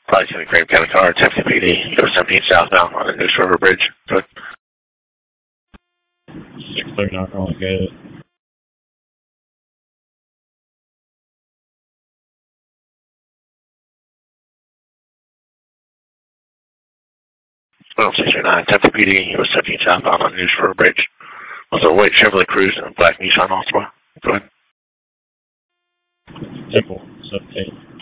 Probably to the Graham County car, Texas PD, US 17 southbound on the News River Bridge. Good. 639 on good. Well, 639, Texas PD, US 17 southbound on the News River Bridge. Also, white Chevrolet Cruze and black Nissan Altima. Go ahead. Temple 17.